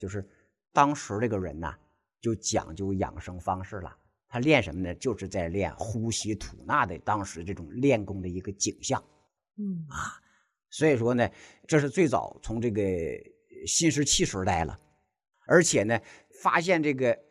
就是当时这个人呐，就讲究养生方式了。他练什么呢？就是在练呼吸吐纳的当时这种练功的一个景象。所以说呢，这是最早从这个新石器时代了，而且呢，发现这个